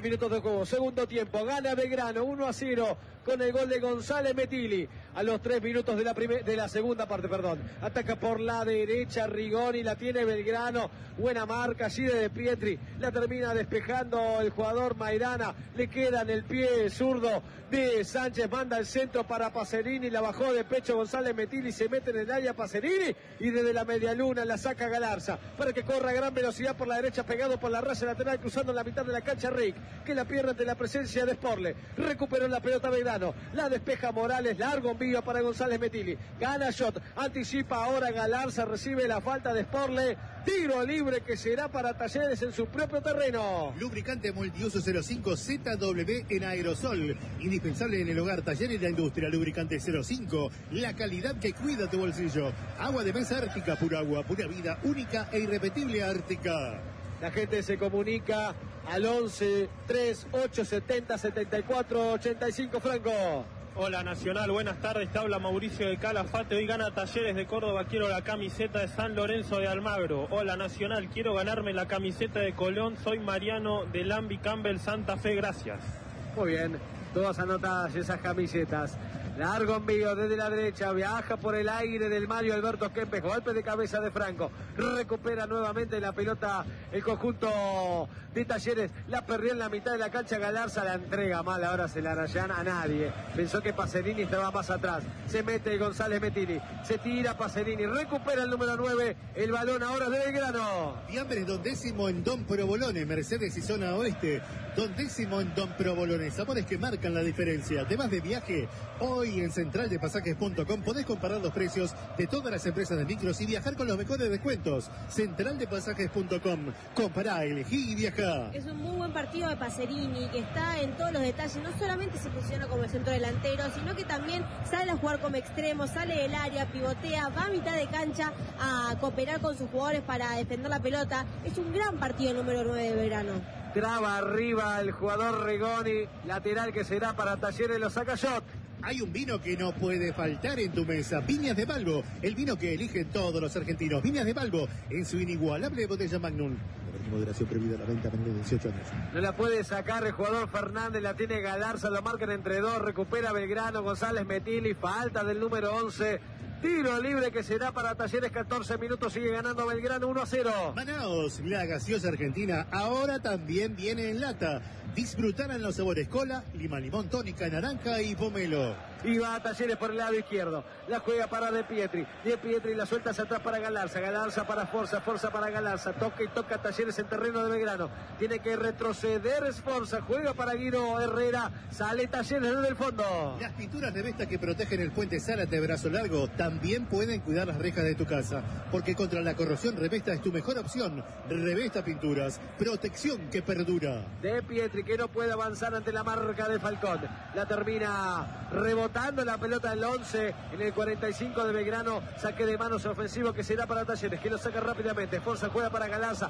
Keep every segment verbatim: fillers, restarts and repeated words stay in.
minutos de juego, segundo tiempo, gana Belgrano uno a cero con el gol de González Metilli a los tres minutos de la, primer, de la segunda parte, perdón. Ataca por la derecha Rigoni, la tiene Belgrano, buena marca allí de De Pietri, la termina despejando el jugador Maidana, le queda en el pie zurdo de Sánchez, manda el centro para Pacerini, la bajó de pecho González Metilli, se mete en el área Pacerini y desde la media luna la saca Galarza para que corra a gran velocidad por la derecha, pegado por la raya lateral, cruzando la mitad de la cancha Rick, que la pierde ante la presencia de Sporle. Recuperó la pelota Belgrano, la despeja Morales, largo envío para González Metilli, gana shot, anticipa ahora Galarza, recibe la falta de Sporle, tiro libre que será para Talleres en su propio terreno. Lubricante multiuso cero cinco Z W en aerosol, indispensable en el hogar, taller y la industria. Lubricante cero cinco, la calidad que cuida tu bolsillo. Agua de mesa Ártica, pura agua, pura vida, única e irrepetible Ártica. La gente se comunica al once, tres, ocho, setenta, setenta y cuatro, ochenta y cinco, Franco. Hola Nacional, buenas tardes, te habla Mauricio de Calafate, hoy gana Talleres de Córdoba, quiero la camiseta de San Lorenzo de Almagro. Hola Nacional, quiero ganarme la camiseta de Colón, soy Mariano de Lambi Campbell Santa Fe, gracias. Muy bien, todas anotadas esas camisetas. Largo envío desde la derecha, viaja por el aire del Mario Alberto Kempes, golpe de cabeza de Franco, recupera nuevamente la pelota el conjunto de Talleres, la perdió en la mitad de la cancha Galarza, la entrega mal, ahora se la rayan a nadie, pensó que Pacerini estaba más atrás, se mete González Metilli, se tira Pacerini, recupera el número nueve, el balón ahora de Belgrano. Fiambres Don Décimo en Don Provolone, Mercedes y zona oeste, Don Décimo en Don Provolone, sabores que marcan la diferencia. Además de viaje, hoy en central de pasajes punto com podés comparar los precios de todas las empresas de micros y viajar con los mejores descuentos. central de pasajes punto com, compará, elegí y viajá. Es un muy buen partido de Pacerini, que está en todos los detalles, no solamente se posiciona como el centro delantero, sino que también sale a jugar como extremo, sale del área, pivotea, va a mitad de cancha a cooperar con sus jugadores para defender la pelota. Es un gran partido el número nueve de Belgrano. Traba arriba el jugador Rigoni, lateral que será para Talleres, lo saca shot. Hay un vino que no puede faltar en tu mesa. Viñas de Balbo, el vino que eligen todos los argentinos. Viñas de Balbo, en su inigualable botella Magnum. La moderación prohibida, la venta a menores de dieciocho años. No la puede sacar el jugador Fernández, la tiene Galarza, lo marcan entre dos, recupera Belgrano, González Metilli, falta del número once. Tiro libre que será para Talleres, catorce minutos, sigue ganando Belgrano uno a cero. Manaos, la gaseosa argentina, ahora también viene en lata. Disfrutarán los sabores cola, lima, limón, tónica, naranja y pomelo. Y va a Talleres por el lado izquierdo, la juega para De Pietri, De Pietri la suelta hacia atrás para Galarza, Galarza para Forza, Forza para Galarza, toca y toca Talleres en terreno de Belgrano, tiene que retroceder Esforza, juega para Guido Herrera, sale Talleres desde el fondo. Las pinturas de Vesta que protegen el puente Zárate de brazo largo también pueden cuidar las rejas de tu casa, porque contra la corrosión Revesta es tu mejor opción. Revesta Pinturas, protección que perdura. De Pietri que no puede avanzar ante la marca de Falcón, la termina rebotando la pelota del once en el cuarenta y cinco de Belgrano, saque de manos ofensivo que será para Talleres, que lo saca rápidamente, Forza juega para Galarza,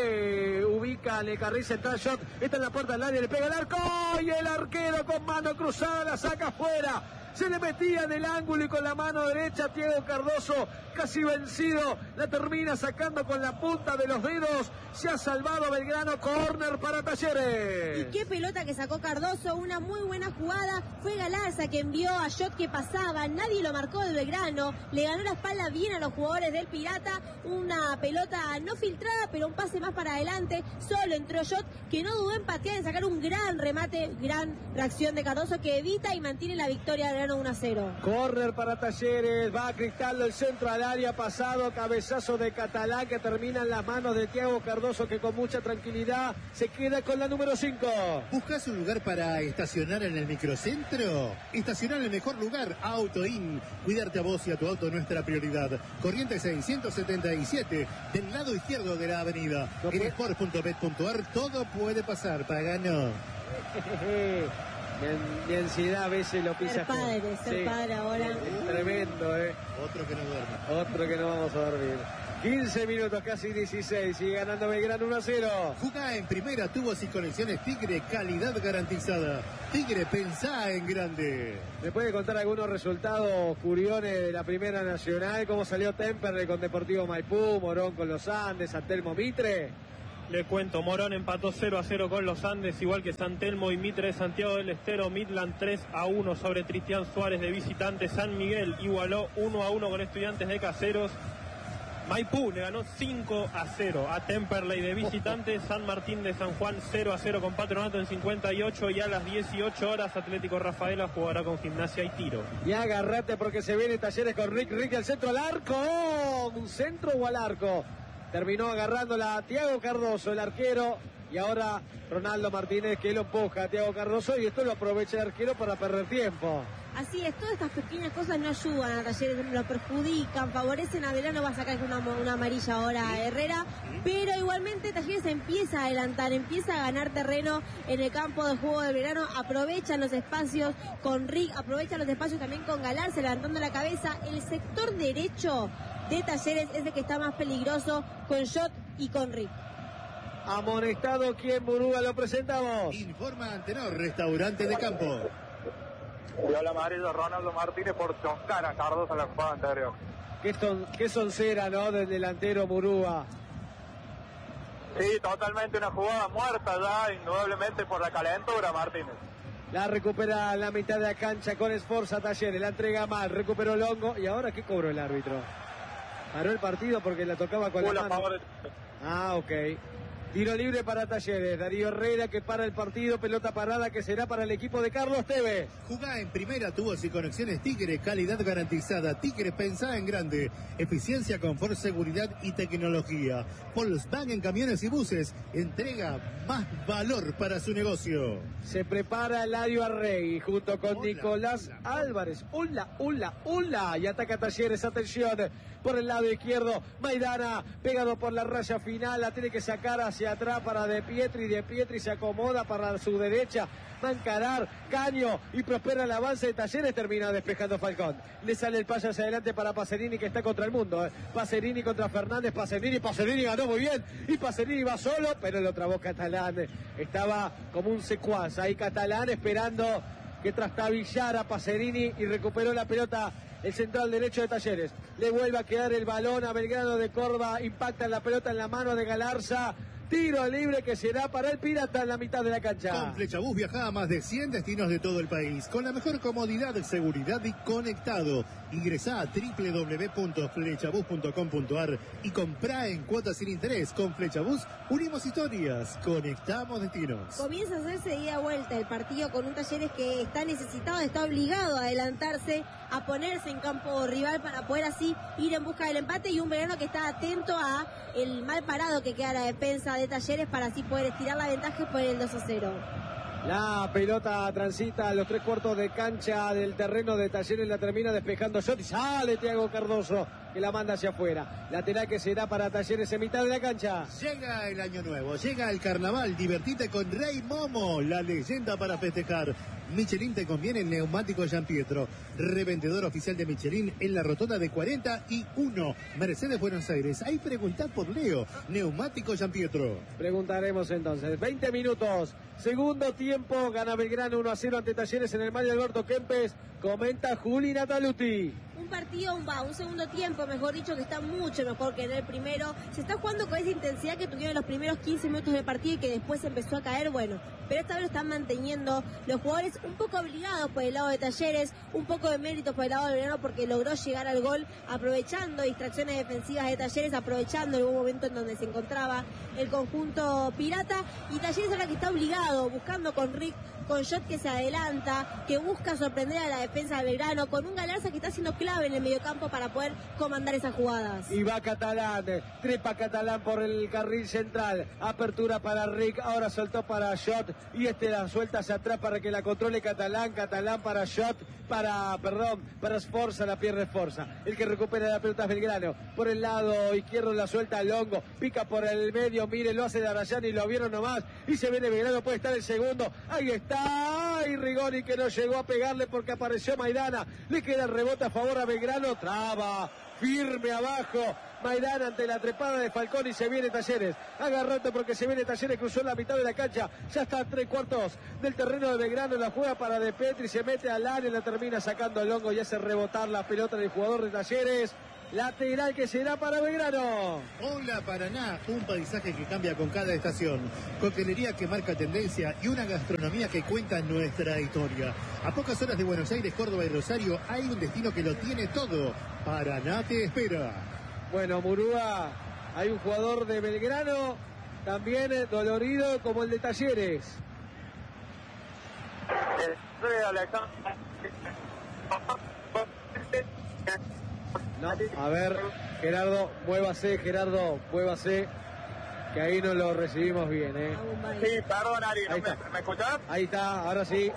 se ubica en el carril central, shot, está en la puerta del área, le pega el arco y el arquero con mano cruzada la saca afuera. Se le metía en el ángulo y con la mano derecha Diego Cardoso, casi vencido, la termina sacando con la punta de los dedos. Se ha salvado Belgrano, córner para Talleres. Y qué pelota que sacó Cardoso, una muy buena jugada. Fue Galarza que envió a Shot que pasaba, nadie lo marcó de Belgrano, le ganó la espalda bien a los jugadores del Pirata. Una pelota no filtrada, pero un pase más para adelante. Solo entró Shot, que no dudó en patear, en sacar un gran remate, gran reacción de Cardoso que evita y mantiene la victoria de uno a cero. Corner para Talleres, va a Cristaldo el centro al área, pasado, cabezazo de Catalán que termina en las manos de Thiago Cardoso, que con mucha tranquilidad se queda con la número cinco. ¿Buscas un lugar para estacionar en el microcentro? Estacionar en el mejor lugar, Auto In. Cuidarte a vos y a tu auto, nuestra prioridad. Corrientes seiscientos setenta y siete, del lado izquierdo de la avenida. No en sport punto bet punto ar todo puede pasar, pagano. Mi ansiedad a veces lo pisa. Ser padre, ser sí. padre ahora. Es tremendo, ¿eh? Otro que no duerme. Otro que no vamos a dormir. quince minutos, casi dieciséis, sigue ganando Belgrano uno a cero. Jugá en primera, tubos y conexiones Tigre, calidad garantizada. Tigre, pensá en grande. ¿Me puede contar algunos resultados curiones de la Primera Nacional? ¿Cómo salió Temperley con Deportivo Maipú, Morón con los Andes, Antelmo Mitre? Le cuento, Morón empató cero a cero con los Andes, igual que San Telmo y Mitre de Santiago del Estero. Midland tres a uno sobre Cristian Suárez de visitante. San Miguel igualó uno a uno con Estudiantes de Caseros. Maipú le ganó cinco a cero a Temperley de visitante. San Martín de San Juan cero a cero con Patronato en cincuenta y ocho, y a las dieciocho horas Atlético Rafaela jugará con Gimnasia y Tiro. Y agárrate porque se viene Talleres con Rick. Rick al centro, al arco. ¿Un centro o al arco? Terminó agarrándola a Thiago Cardoso, el arquero. Y ahora Ronaldo Martínez, que lo empuja a Thiago Cardoso, y esto lo aprovecha el arquero para perder tiempo. Así es, todas estas pequeñas cosas no ayudan a Talleres, lo perjudican, favorecen a Belgrano. Va a sacar una, una amarilla ahora a Herrera, pero igualmente Talleres empieza a adelantar, empieza a ganar terreno en el campo de juego de Belgrano, aprovechan los espacios con Rick, aprovechan los espacios también con Galarza levantando la cabeza. El sector derecho de Talleres es el que está más peligroso con Shot y con Rick. Amonestado, ¿quién? Murúa, lo presentamos. Informa Antenor, restaurante de campo. Y habla amarillo Ronaldo Martínez por choncar a Cardoso en la jugada anterior. Qué, son, qué soncera, ¿no? Del delantero Murúa. Sí, totalmente una jugada muerta ya, indudablemente por la calentura, Martínez. La recupera en la mitad de la cancha con esfuerzo Talleres, la entrega mal, recuperó Longo. ¿Y ahora qué cobró el árbitro? Paró el partido porque la tocaba con la mano. De... Ah, ok. Tiro libre para Talleres, Darío Herrera que para el partido, pelota parada que será para el equipo de Carlos Tevez. Jugá en primera, tubos y conexiones Tigre, calidad garantizada. Tigre, pensá en grande. Eficiencia, confort, seguridad y tecnología. Volkswagen camiones y buses, entrega más valor para su negocio. Se prepara Eladio Arregui junto con Hola, Nicolás hola. Álvarez. Ula, ula, ula. Y ataca Talleres, atención. Por el lado izquierdo, Maidana, pegado por la raya final, la tiene que sacar hacia atrás para De Pietri. De Pietri se acomoda para su derecha, va a encarar Caño y prospera el avance de Talleres, termina despejando Falcón. Le sale el paso hacia adelante para Pacerini, que está contra el mundo. ¿eh? Pacerini contra Fernández, Pacerini, Pacerini ganó muy bien y Pacerini va solo, pero lo trabó Catalán. Estaba como un secuaz ahí Catalán esperando que trastabillara a Pacerini y recuperó la pelota. El central derecho de Talleres. Le vuelve a quedar el balón a Belgrano de Córdoba. Impacta la pelota en la mano de Galarza. Tiro libre que será para el Pirata en la mitad de la cancha. Con Flechabús viaja a más de cien destinos de todo el país. Con la mejor comodidad, seguridad y conectado. Ingresá a doble u doble u doble u punto flechabús punto com punto ar y comprá en cuotas sin interés. Con Flechabús unimos historias, conectamos destinos. Comienza a hacerse de ida y vuelta el partido con un Talleres que está necesitado, está obligado a adelantarse, a ponerse en campo rival para poder así ir en busca del empate, y un Belgrano que está atento a el mal parado que queda la defensa de Talleres para así poder estirar la ventaja y poner el dos a cero. La pelota transita a los tres cuartos de cancha del terreno de Talleres, la termina despejando Shot y sale Thiago Cardoso, que la manda hacia afuera. Lateral que será para Talleres en mitad de la cancha. Llega el año nuevo, llega el carnaval, divertite con Rey Momo, la leyenda para festejar. Michelin te conviene el neumático Gian Pietro, revendedor oficial de Michelin en la rotonda de cuarenta y uno, Mercedes Buenos Aires. Ahí preguntad por Leo, neumático Gian Pietro. Preguntaremos entonces. veinte minutos, segundo tiempo, gana Belgrano uno a cero ante Talleres en el Mario Alberto Kempes. Comenta Juli Nataluti. Un partido, un, va, un segundo tiempo, mejor dicho, que está mucho mejor que en el primero. Se está jugando con esa intensidad que tuvieron los primeros quince minutos del partido y que después empezó a caer, bueno. Pero esta vez lo están manteniendo los jugadores un poco obligados por el lado de Talleres, un poco de mérito por el lado del Belgrano porque logró llegar al gol aprovechando distracciones defensivas de Talleres, aprovechando el momento en donde se encontraba el conjunto pirata. Y Talleres ahora que está obligado, buscando con Rick, con Shot que se adelanta, que busca sorprender a la defensa de Belgrano, con un Galarza que está siendo clave en el mediocampo para poder comandar esas jugadas. Y va Catalán, trepa Catalán por el carril central, apertura para Rick, ahora soltó para Shot y este la suelta hacia atrás para que la controle Catalán, Catalán para Shot, para, perdón, para Sforza, la pierde Sforza. El que recupera la pelota es Belgrano, por el lado izquierdo la suelta Longo, pica por el medio, mire, lo hace de Arayán y lo vieron nomás, y se viene Belgrano, puede estar el segundo, ahí está, y Rigoni que no llegó a pegarle porque apareció Maidana, le queda el rebote a favor a Belgrano, traba, firme abajo, Maidana ante la trepada de Falcón y se viene Talleres, agarrate porque se viene Talleres, cruzó la mitad de la cancha, ya está a tres cuartos del terreno de Belgrano, la juega para De Petri, se mete al área, la termina sacando el Longo y hace rebotar la pelota del jugador de Talleres. lateral que será para Belgrano. Hola Paraná, un paisaje que cambia con cada estación, coctelería que marca tendencia y una gastronomía que cuenta nuestra historia. A pocas horas de Buenos Aires, Córdoba y Rosario hay un destino que lo tiene todo. Paraná te espera. Bueno, Murúa, hay un jugador de Belgrano también dolorido como el de Talleres. No, a ver, Gerardo, muévase, Gerardo, muévase, que ahí no lo recibimos bien, ¿eh? Sí, perdón, Ari, ¿me, ¿me escuchás? Ahí está, ahora sí.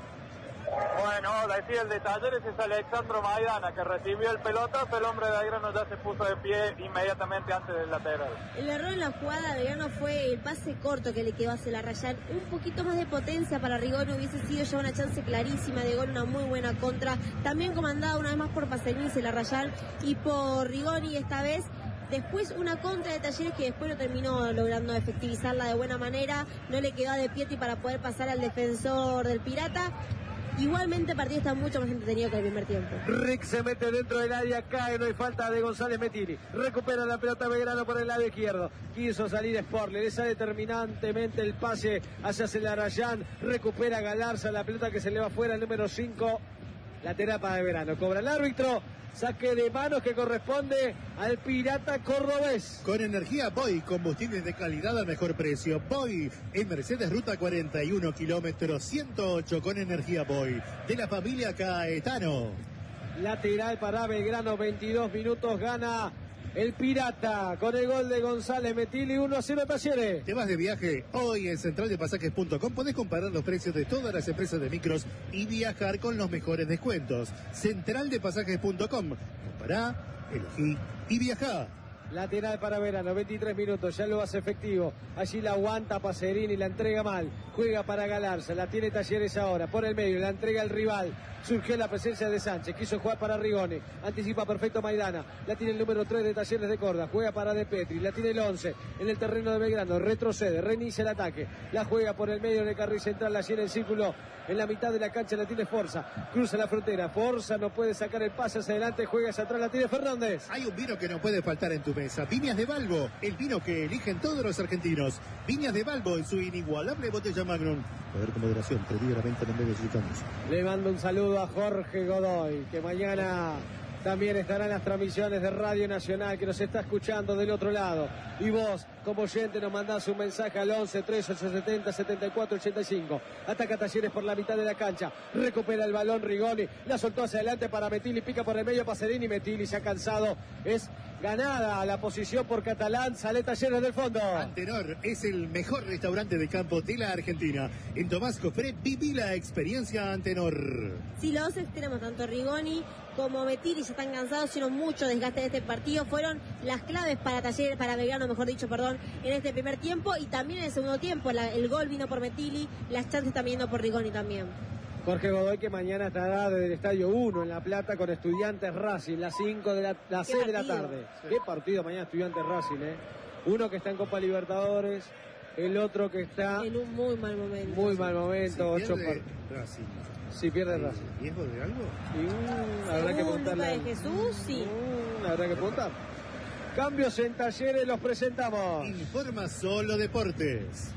Bueno, decía el de Talleres es Alexandro Maidana, que recibió el pelotazo, el hombre de Belgrano ya se puso de pie inmediatamente antes del lateral. El error en la jugada de Belgrano fue el pase corto que le quedó a Celarrayán. Un poquito más de potencia para Rigoni hubiese sido ya una chance clarísima de gol, una muy buena contra. También comandada una vez más por Pacerini, Celarrayán y por Rigoni esta vez. Después una contra de Talleres que después no terminó logrando efectivizarla de buena manera. No le quedó a De Pietri para poder pasar al defensor del Pirata. Igualmente el partido está mucho más entretenido que el primer tiempo. Rick se mete dentro del área, cae, no hay falta de González Metilli. Recupera la pelota Belgrano por el lado izquierdo. Quiso salir Sporle, le sale determinantemente el pase hacia Celarrayán. Recupera Galarza, la pelota que se le va fuera, el número cinco. Lateral para Belgrano. Cobra el árbitro. Saque de manos que corresponde al Pirata cordobés. Con energía Boy, combustibles de calidad al mejor precio. Boy, en Mercedes Ruta cuarenta y uno, kilómetro ciento ocho, con energía Boy. De la familia Caetano. Lateral para Belgrano, veintidós minutos, gana el Pirata con el gol de González Metilli, uno a cero Talleres. ¿Te vas de viaje? Hoy en central de pasajes punto com podés comparar los precios de todas las empresas de micros y viajar con los mejores descuentos. central de pasajes punto com. Compará, elegí y viajá. Lateral para Belgrano, veintitrés minutos, ya lo hace efectivo. Allí la aguanta Pacerini, la entrega mal. Juega para Galarza, la tiene Talleres ahora. Por el medio, la entrega el rival. Surgió la presencia de Sánchez, quiso jugar para Rigoni. Anticipa perfecto Maidana. La tiene el número tres de Talleres de Córdoba. Juega para De Pietri, la tiene el once en el terreno de Belgrano. Retrocede, reinicia el ataque. La juega por el medio del carril central, la llena en círculo. En la mitad de la cancha la tiene Forza. Cruza la frontera. Forza no puede sacar el pase hacia adelante. Juega hacia atrás, la tiene Fernández. Hay un vino que no puede faltar en tu mesa. Viñas de Balbo, el vino que eligen todos los argentinos. Viñas de Balbo en su inigualable botella Magnum. Poder con moderación, prohibida la venta en medios mexicanos. Le mando un saludo a Jorge Godoy, que mañana también estará en las transmisiones de Radio Nacional, que nos está escuchando del otro lado. Y vos, como oyente, nos mandás un mensaje al once, trece, ocho setenta, setenta y cuatro ochenta y cinco. Ataca Talleres por la mitad de la cancha. Recupera el balón Rigoni. La soltó hacia adelante para Metilli. Pica por el medio Pacerini. Metilli se ha cansado. Es ganada la posición por Catalán. Sale Talleres del fondo. Antenor es el mejor restaurante de campo de la Argentina. En Tomás Cofré viví la experiencia Antenor. Si los dos extremos, tanto Rigoni como Metilli, ya están cansados, sino mucho desgaste de este partido. Fueron las claves para Talleres, para Belgrano, mejor dicho, perdón, en este primer tiempo y también en el segundo tiempo. La, el gol vino por Metilli, las chances están viniendo por Rigoni también. Jorge Godoy, que mañana estará desde el Estadio uno en La Plata con Estudiantes Racing, las cinco de la, las seis de la tarde. Sí. Qué partido mañana Estudiantes Racing, ¿eh? Uno que está en Copa Libertadores, el otro que está en un muy mal momento. Muy mal momento, si ocho pierde por... Racing. Si pierde Racing. ¿Riesgo de algo? Y, uh, habrá que preguntarle. de Jesús, sí. Uh, habrá que preguntar. Cambios en Talleres, los presentamos. Informa Solo Deportes.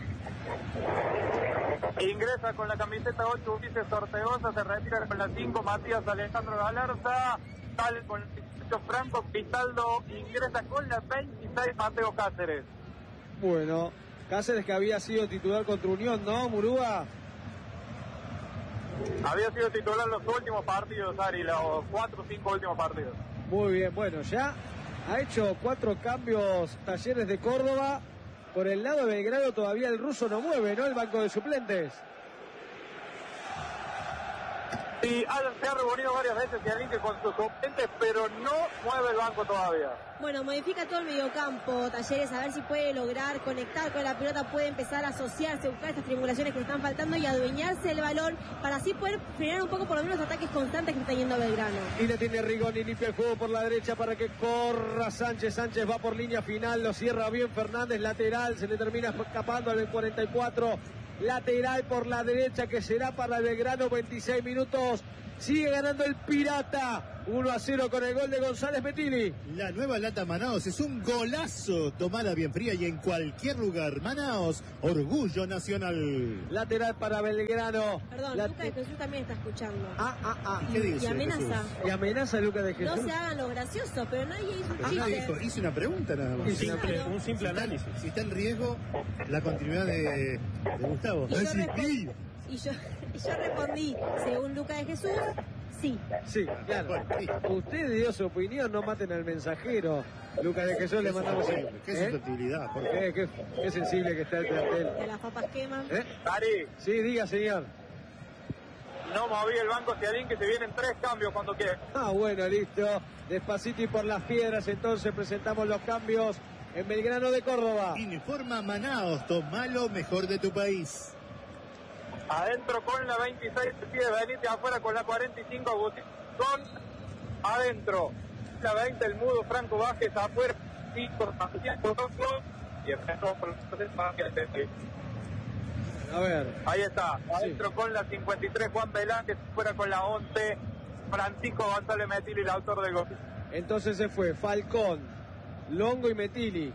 Ingresa con la camiseta ocho Ulises Ortegoza, se retira con la cinco Matías Alejandro Galarza, sale con el dieciocho Franco Cristaldo, ingresa con la veintiséis Mateo Cáceres. Bueno, Cáceres que había sido titular contra Unión, ¿no, Murúa? Había sido titular los últimos partidos, Ari, los cuatro o cinco últimos partidos. Muy bien, bueno, ya ha hecho cuatro cambios Talleres de Córdoba. Por el lado de Belgrano todavía el ruso no mueve, ¿no? El banco de suplentes. Sí, se ha reunido varias veces Cialinque con sus suplentes, pero no mueve el banco todavía. Bueno, modifica todo el mediocampo, Talleres, a ver si puede lograr conectar con la pelota, puede empezar a asociarse, buscar estas triangulaciones que le están faltando y adueñarse del balón para así poder frenar un poco por lo menos los ataques constantes que está yendo Belgrano. Y le tiene Rigoni, limpia el juego por la derecha para que corra Sánchez. Sánchez va por línea final, lo cierra bien Fernández, lateral, se le termina escapando al cuarenta y cuatro. Lateral por la derecha que será para Belgrano, veintiséis minutos. Sigue ganando el Pirata. uno a cero con el gol de González Metilli. La nueva lata Manaos es un golazo. Tomada bien fría y en cualquier lugar. Manaos, orgullo nacional. Lateral para Belgrano. Perdón, La... Lucas de Jesús también está escuchando. Ah, ah, ah. ¿Qué dice? Y amenaza. Jesús? Y amenaza a Lucas de Jesús. No se hagan los graciosos, pero nadie hizo un Ah, chiste. dijo, hice una pregunta nada más. Un Si simple, Claro. un simple está, análisis. si está en riesgo la continuidad de, de Gustavo. Y yo, Ay, sí, respon- sí. y yo, y yo respondí, según Lucas de Jesús, sí. Sí, claro. Bueno, sí. Usted dio su opinión, no maten al mensajero. Lucas de Jesús le mandamos el... Qué ¿Eh? susceptibilidad, por favor. Qué, qué- qué sensible que está el plantel. Que las papas queman. ¿Eh? Ari, Sí, diga, señor. no moví el banco Cialín, que se vienen tres cambios cuando quieras. Ah, bueno, listo. Despacito y por las piedras, entonces presentamos los cambios en Belgrano de Córdoba. Informa Manaos, tomalo mejor de tu país. Adentro con la veintiséis, decide Benítez, afuera con la cuarenta y cinco, Agustín. Con adentro la veinte, el mudo Franco Vázquez, afuera, y por y el resto por A ver, ahí está, adentro con la cincuenta y tres, Juan Velázquez, fuera con la once, Francisco González Metilli, el autor del gol. entonces se fue Falcón, Longo y Metilli.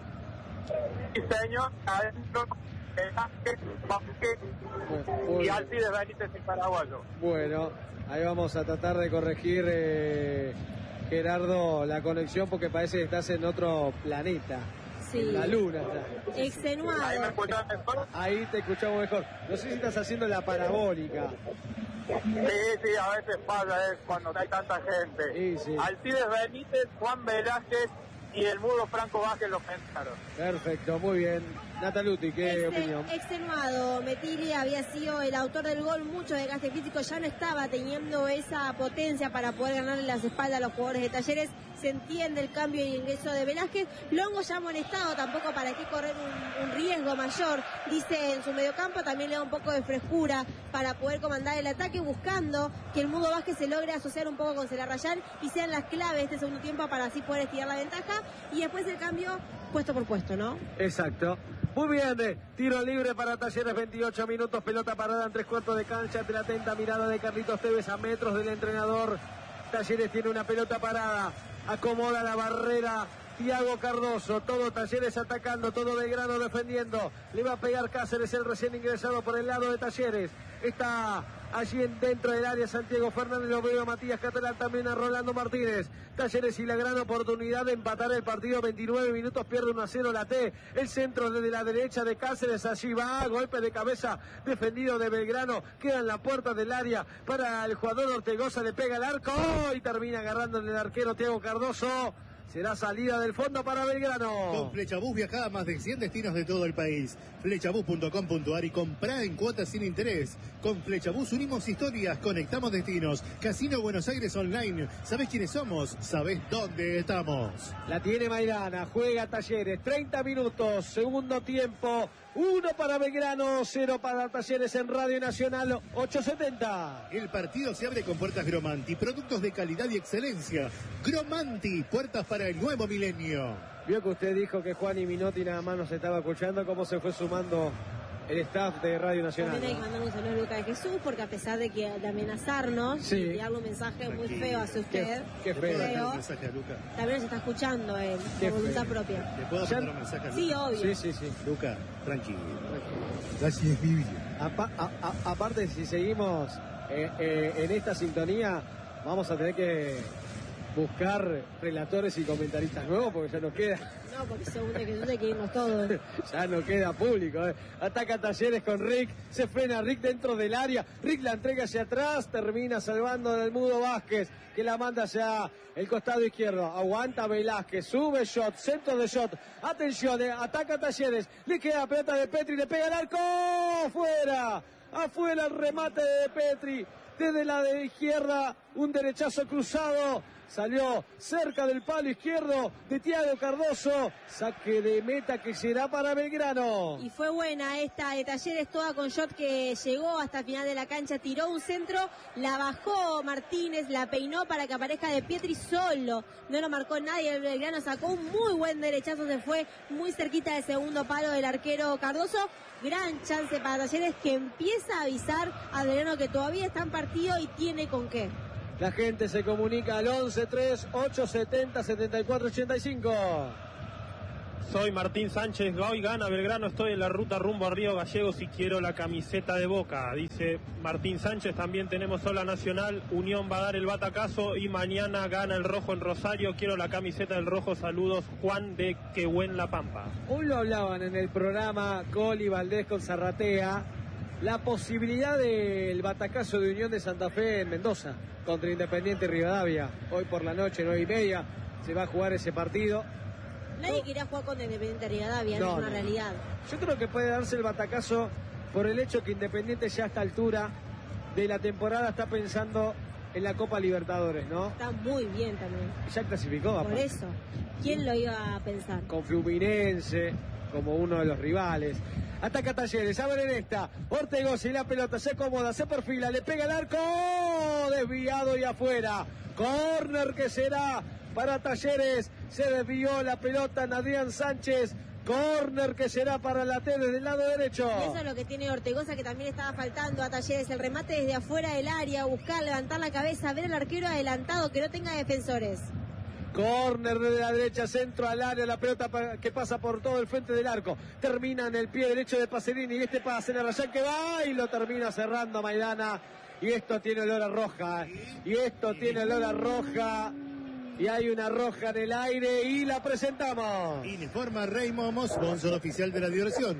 Sí, señor, adentro, Velázquez, Vázquez Bueno, muy y bien. Alcides Benítez, el paraguayo. Bueno, ahí vamos a tratar de corregir, eh, Gerardo, la conexión porque parece que estás en otro planeta. Sí. En la luna está. Ahí me Extenuado. escuchan mejor. Ahí te escuchamos mejor. No sé si estás haciendo la parabólica. Sí, sí, a veces pasa, es cuando hay tanta gente. Sí, sí. Alcides Benítez, Juan Velázquez y el mudo Franco Vázquez los pensaron. Perfecto, muy bien. Nataluti, ¿qué Exte- opinión? Extenuado, Metilli había sido el autor del gol, mucho desgaste físico, ya no estaba teniendo esa potencia para poder ganarle las espaldas a los jugadores de Talleres. Se entiende el cambio y ingreso de Velázquez. Longo ya molestado, tampoco para qué correr un, un riesgo mayor. Dice en su mediocampo, también le da un poco de frescura para poder comandar el ataque, buscando que el mudo Vázquez se logre asociar un poco con Celarrayán y sean las claves de este segundo tiempo para así poder estirar la ventaja. Y después el cambio puesto por puesto, ¿no? Exacto. Muy bien, eh, tiro libre para Talleres, veintiocho minutos, pelota parada en tres cuartos de cancha, ante la atenta mirada de Carlitos Tevez a metros del entrenador. Talleres tiene una pelota parada, acomoda la barrera Thiago Cardoso, todo Talleres atacando, todo Belgrano defendiendo, le va a pegar Cáceres, el recién ingresado por el lado de Talleres, está allí en, dentro del área Santiago Fernández, lo veo a Matías Catalán, también a Rolando Martínez. Talleres y la gran oportunidad de empatar el partido, veintinueve minutos, pierde uno a cero la T, el centro desde la derecha de Cáceres, allí va, golpe de cabeza defendido de Belgrano, queda en la puerta del área para el jugador Ortegoza, le pega el arco y termina agarrando el arquero Thiago Cardoso. Será salida del fondo para Belgrano. Con Flechabús viaja a más de cien destinos de todo el país. Flechabús punto com punto ar y comprá en cuotas sin interés. Con Flechabús unimos historias, conectamos destinos. Casino Buenos Aires Online. ¿Sabés quiénes somos? ¿Sabés dónde estamos? La tiene Maidana, juega Talleres, treinta minutos, segundo tiempo, uno para Belgrano, cero para Talleres en Radio Nacional ochocientos setenta. El partido se abre con puertas Gromanti, productos de calidad y excelencia. Gromanti, puertas para el nuevo milenio. Vio que usted dijo que Juan y Minotti nada más nos estaba escuchando, cómo se fue sumando el staff de Radio Nacional. También hay que mandar un saludo a Lucas de Jesús, porque a pesar de que de amenazarnos Sí. y enviarle un mensaje muy Tranquilo. feo hacia usted, Qué ¿Le puedo feo. mandar un mensaje a Luca? también se está escuchando él, Qué por voluntad feo. propia. ¿Le puedo Ya- mandar un mensaje a Luca? Sí, obvio. Sí, sí, sí. Luca, tranquilo. Así es Biblia. Apa- a- a- aparte, si seguimos eh, eh, en esta sintonía, vamos a tener que buscar relatores y comentaristas nuevos porque ya nos queda, No, porque según de Jesús hay que irnos todos. ya no queda público. eh. Ataca Talleres con Rick, se frena Rick dentro del área, Rick la entrega hacia atrás, termina salvando del mudo Vázquez, que la manda hacia el costado izquierdo. Aguanta Velázquez, sube shot, centro de shot. Atención, eh, ataca Talleres, le queda pelota de Petri, le pega el arco, fuera, afuera el remate de Petri. Desde la de izquierda, un derechazo cruzado Salió cerca del palo izquierdo de Thiago Cardoso. Saque de meta que será para Belgrano. Y fue buena esta de Talleres, toda con shot que llegó hasta el final de la cancha. Tiró un centro, la bajó Martínez, la peinó para que aparezca De Pietri solo. No lo marcó nadie. El Belgrano sacó un muy buen derechazo. Se fue muy cerquita del segundo palo del arquero Cardoso. Gran chance para Talleres, que empieza a avisar a Belgrano que todavía está en partido y tiene con qué. La gente se comunica al once tres ocho setenta setenta y cuatro ochenta y cinco. Soy Martín Sánchez, hoy gana Belgrano, estoy en la ruta rumbo a Río Gallegos y quiero la camiseta de Boca, dice Martín Sánchez. También tenemos Ola Nacional, Unión va a dar el batacazo y mañana gana el rojo en Rosario, quiero la camiseta del rojo, saludos, Juan de Quehuen La Pampa. Hoy lo hablaban en el programa Coli Valdés con Zarratea, la posibilidad del batacazo de Unión de Santa Fe en Mendoza contra Independiente Rivadavia. Hoy por la noche, nueve y media, se va a jugar ese partido. Nadie quería jugar con Independiente Rivadavia, no, no es una no. realidad. Yo creo que puede darse el batacazo por el hecho que Independiente ya a esta altura de la temporada está pensando en la Copa Libertadores, ¿no? Está muy bien también. Ya clasificó. Por aparte. Eso, ¿quién lo iba a pensar? Con Fluminense como uno de los rivales. Ataca Talleres, abren esta. Ortegos y la pelota se acomoda, se perfila, le pega el arco. Desviado y afuera. Córner que será para Talleres. Se desvió la pelota en Adrián Sánchez. Córner que será para la T desde el lado derecho. Y eso es lo que tiene Ortegoza, que también estaba faltando a Talleres. El remate desde afuera del área, buscar, levantar la cabeza, ver al arquero adelantado, que no tenga defensores. Córner de la derecha, centro al área, la pelota que pasa por todo el frente del arco. Termina en el pie derecho de Pacerini y este pase en el Rayán que va y lo termina cerrando Maidana. Y esto tiene olor a roja. Y esto tiene olor a roja. Y hay una roja en el aire y la presentamos. Informa Raymond, sponsor oficial de la diversión.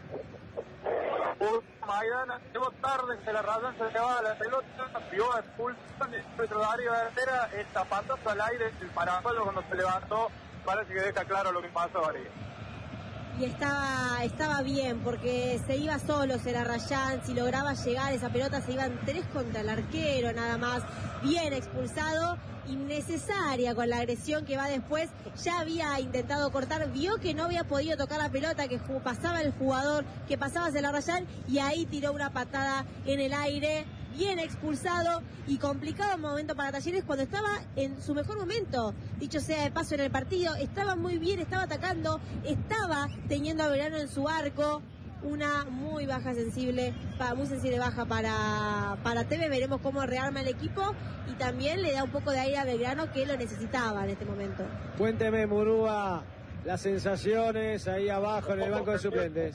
Maidana llegó tarde, se la Rayán se llevaba la pelota, vio a expulsión dentro del área delantera, esta patazo al aire, el paraguayo cuando se levantó, parece que deja claro lo que pasó ahí. Y estaba, estaba bien, porque se iba solo Celarrayán, si lograba llegar esa pelota se iban tres contra el arquero nada más, bien expulsado, innecesaria con la agresión que va después, ya había intentado cortar, vio que no había podido tocar la pelota, que pasaba el jugador, que pasaba Celarrayán y ahí tiró una patada en el aire, bien expulsado y complicado momento para Talleres cuando estaba en su mejor momento, dicho sea de paso en el partido, estaba muy bien, estaba atacando, estaba teniendo a Belgrano en su arco. Una muy baja sensible, muy sensible baja para, para Tevez, veremos cómo rearma el equipo y también le da un poco de aire a Belgrano que lo necesitaba en este momento. Cuénteme, Murúa, las sensaciones ahí abajo en el banco de suplentes.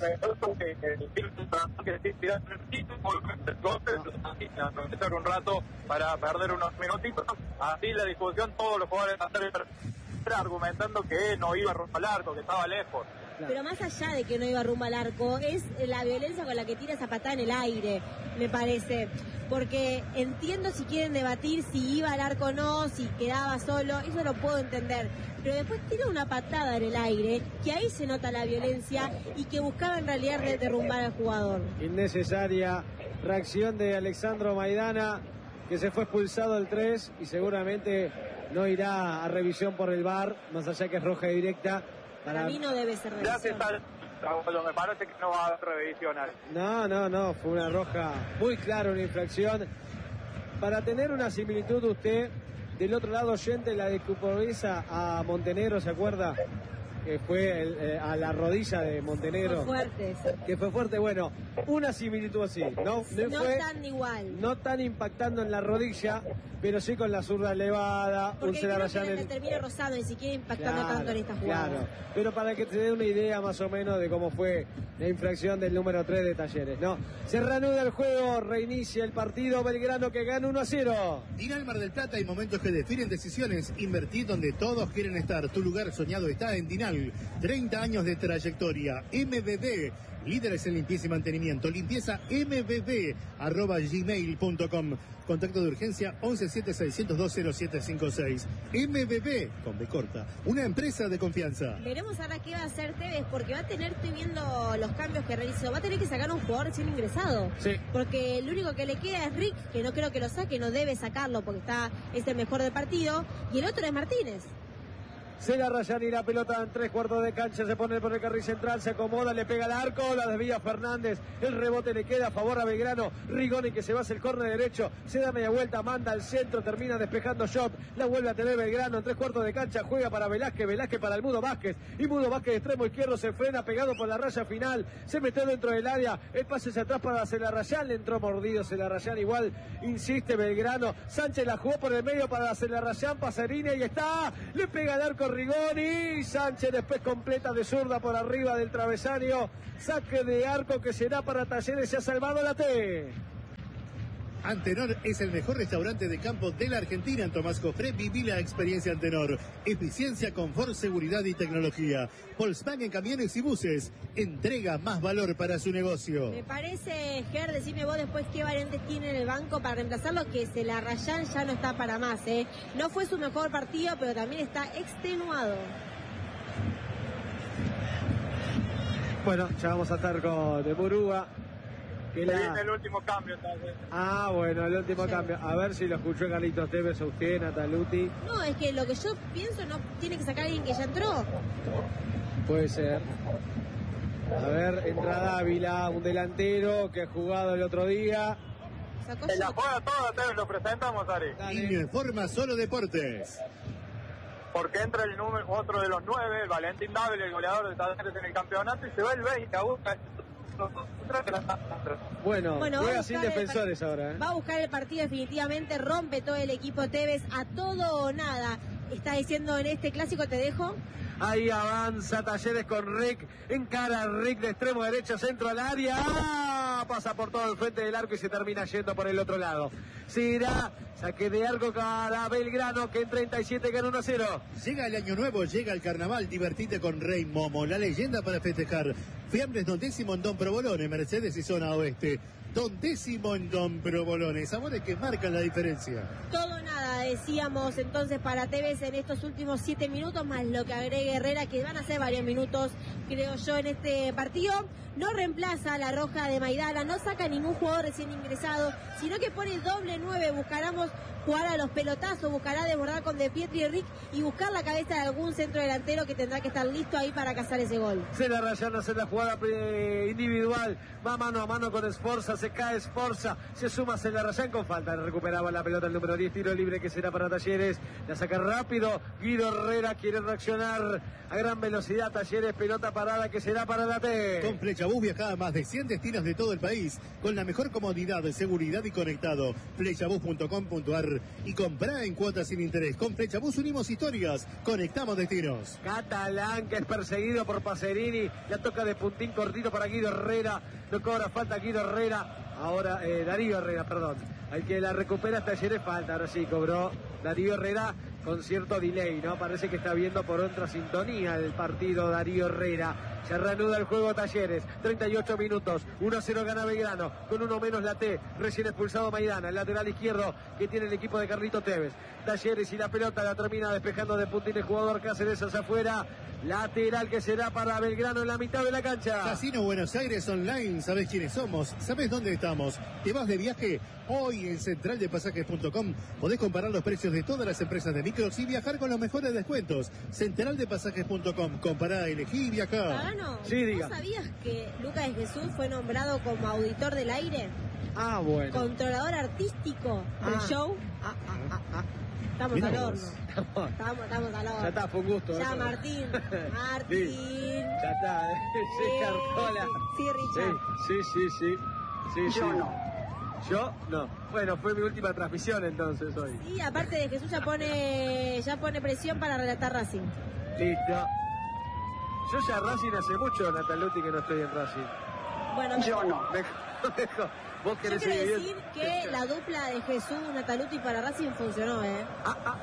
Aprovechar un rato para perder unos minutitos, así la discusión todos los jugadores argumentando que no iba rumbo al arco, que estaba lejos. Pero más allá de que no iba rumbo al arco, es la violencia con la que tira esa patada en el aire, me parece. Porque entiendo si quieren debatir si iba al arco o no, si quedaba solo, eso lo puedo entender. Pero después tira una patada en el aire, que ahí se nota la violencia y que buscaba en realidad derrumbar al jugador. Innecesaria reacción de Alexandro Maidana, que se fue expulsado del tres y seguramente no irá a revisión por el V A R, más allá que es roja directa. Para, para mí no debe ser revisión. Me parece que no va a haber revisión. No, no, no, fue una roja muy clara, una infracción. Para tener una similitud usted, del otro lado oyente, la de Cuprovesa a Montenegro, ¿se acuerda? Que fue el, eh, a la rodilla de Montenegro. Fue fuerte eso. Que fue fuerte, bueno, una similitud así, ¿no? No, no fue, tan igual. No tan impactando en la rodilla, pero sí con la zurda elevada. Porque un creo que le termina rozado, ni siquiera impactando claro, tanto en esta jugada. Claro, pero para que te dé una idea más o menos de cómo fue la infracción del número tres de Talleres, ¿no? Se reanuda el juego, reinicia el partido, Belgrano que gana uno a cero. Dinal Mar del Plata, hay momentos que definen decisiones. Invertir donde todos quieren estar. Tu lugar soñado está en Dinal. Gmail. treinta años de trayectoria. M B B, líderes en limpieza y mantenimiento. Limpieza M B B, arroba gmail punto com. Contacto de urgencia once siete seiscientos dos cero siete cinco seis. M B B, con B corta, una empresa de confianza. Veremos ahora qué va a hacer Tevez, porque va a tener, estoy viendo los cambios que realizó, va a tener que sacar a un jugador recién ingresado. Sí. Porque el único que le queda es Rick, que no creo que lo saque, no debe sacarlo porque está es el mejor del partido, y el otro es Martínez. Se la rayan y la pelota en tres cuartos de cancha, se pone por el carril central, se acomoda, le pega al arco, la desvía Fernández, el rebote le queda a favor a Belgrano, Rigoni que se va hacia el córner derecho, se da media vuelta, manda al centro, termina despejando shot, la vuelve a tener Belgrano en tres cuartos de cancha, juega para Velázquez, Velázquez para el Mudo Vázquez, y Mudo Vázquez de extremo izquierdo se frena pegado por la raya final, se metió dentro del área, el pase hacia atrás para Celarrayán, le entró mordido Celarrayán, igual insiste Belgrano, Sánchez la jugó por el medio para Celarrayán, Pacerini, y está, le pega al arco Rigoni, Sánchez después completa de zurda por arriba del travesaño, saque de arco que será para Talleres, se ha salvado la T. Antenor es el mejor restaurante de campo de la Argentina. En Tomás Cofré viví la experiencia Antenor. Eficiencia, confort, seguridad y tecnología. Volkswagen Camiones y Buses. Entrega más valor para su negocio. Me parece, Ger, decime vos después qué variantes tiene en el banco para reemplazarlo, que Celarrayán ya no está para más, ¿eh? No fue su mejor partido, pero también está extenuado. Bueno, ya vamos a estar con de Murúa. Que la... el último cambio, entonces. Ah, bueno, el último sí. cambio. A ver si lo escuchó Carlitos Tevez, a usted, Nataluti. No, es que lo que yo pienso, no tiene que sacar a alguien que ya entró. Puede ser. A ver, entra Dávila, un delantero que ha jugado el otro día. Sacó en la juega toda, Tevez, lo presentamos, Ari. Y me informa Solo Deportes. Porque entra el número, otro de los nueve, el Valentín Dávila, el goleador de Talleres en el campeonato, y se va el veinte a buscar. Bueno, bueno juega sin defensores ahora. ¿eh? Va a buscar el partido definitivamente, rompe todo el equipo Tevez a todo o nada. Está diciendo en este clásico, te dejo. Ahí avanza Talleres con Rick, encara a Rick de extremo derecho, centro al área, ¡ah! Pasa por todo el frente del arco y se termina yendo por el otro lado. Seguirá, saque de arco para Belgrano, que en treinta y siete gana uno a cero. Llega el año nuevo, llega el carnaval, divertite con Rey Momo, la leyenda para festejar. Fiambres Don Décimo en Don Provolone, Mercedes y zona oeste. Don Décimo en Don Provolone, sabores que marcan la diferencia. Todo nada, decíamos entonces para Tevez en estos últimos siete minutos, más lo que agregue Herrera, que van a ser varios minutos, creo yo, en este partido. No reemplaza a la roja de Maidana, no saca ningún jugador recién ingresado, sino que pone doble nueve, buscaremos jugar a los pelotazos, buscará desbordar con De Pietri y Rick y buscar la cabeza de algún centro delantero que tendrá que estar listo ahí para cazar ese gol. Se la rayan hace la jugada individual, va mano a mano con Esforza, se cae Esforza, se suma se la rayan con falta, recuperaba la pelota el número diez, tiro libre que será para Talleres, la saca rápido, Guido Herrera quiere reaccionar a gran velocidad, Talleres, pelota parada que será para la T. Con Flechabús viaja a más de cien destinos de todo el país, con la mejor comodidad, seguridad y conectado. Flechabús punto com punto ar y comprá en cuotas sin interés. Con Flechabús unimos historias, conectamos destinos. Catalán, que es perseguido por Pacerini, la toca de puntín cortito para Guido Herrera, no cobra falta Guido Herrera, ahora eh, Darío Herrera, perdón, al que la recupera Talleres falta, ahora sí cobró Darío Herrera con cierto delay, ¿no? Parece que está viendo por otra sintonía el partido Darío Herrera. Se reanuda el juego Talleres, treinta y ocho minutos, uno a cero gana Belgrano, con uno menos la T, recién expulsado Maidana, el lateral izquierdo que tiene el equipo de Carlito Tevez. Talleres y la pelota la termina despejando de puntín el jugador Cáceres hacia afuera, lateral que será para Belgrano en la mitad de la cancha. Casino Buenos Aires Online, ¿sabés quiénes somos? ¿Sabés dónde estamos? ¿Te vas de viaje? Hoy en central de pasajes punto com podés comparar los precios de todas las empresas de micros y viajar con los mejores descuentos. central de pasajes punto com, compará, elegí y viajá. Pagano, sí, diga. ¿vos sabías que Lucas de Jesús fue nombrado como auditor del aire? Ah, bueno. Controlador artístico del ah. show. Ah, ah, ah, ah. Estamos Mirá al vos. horno. Estamos, estamos al horno. Ya está, fue un gusto. Ya, eso. Martín. Martín. Sí. Ya está, sí, Cartola. Sí, Richard. Sí, sí, sí, sí. sí, Yo sí. no. Yo no. Bueno, fue mi última transmisión entonces hoy. Y aparte de Jesús ya pone, ya pone presión para relatar Racing. Listo. Yo ya Racing hace mucho, Nataluti, que no estoy en Racing. Bueno, Yo no. Mejor, mejor. Vos yo querés quiero seguir decir bien. que la dupla de Jesús Nataluti para Racing funcionó, ¿eh? Ah, ah.